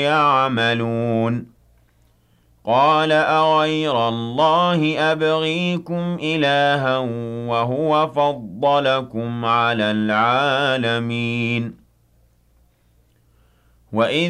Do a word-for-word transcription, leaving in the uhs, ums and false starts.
يَعْمَلُونَ قَالَ أَغَيْرَ اللَّهِ أَبْغِيكُمْ إِلَٰهًا وَهُوَ فَضَّلَكُمْ عَلَى الْعَالَمِينَ وَإِذ